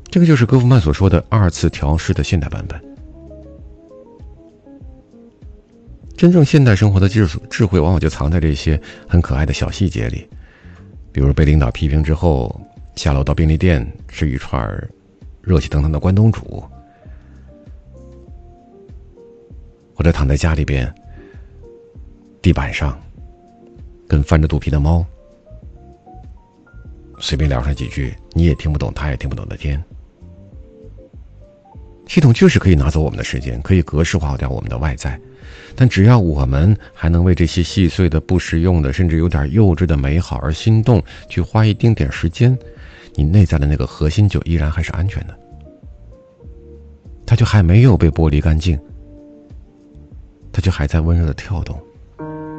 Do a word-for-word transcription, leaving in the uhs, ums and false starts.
这个就是戈夫曼所说的二次调试的现代版本。真正现代生活的智智慧往往就藏在这些很可爱的小细节里，比如被领导批评之后下楼到便利店吃一串热气腾腾的关东煮，或者躺在家里边地板上跟翻着肚皮的猫随便聊上几句你也听不懂他也听不懂的天。系统就是可以拿走我们的时间，可以格式化掉我们的外在，但只要我们还能为这些细碎的不实用的甚至有点幼稚的美好而心动，去花一丁点时间，你内在的那个核心就依然还是安全的，它就还没有被剥离干净，它就还在温热的跳动。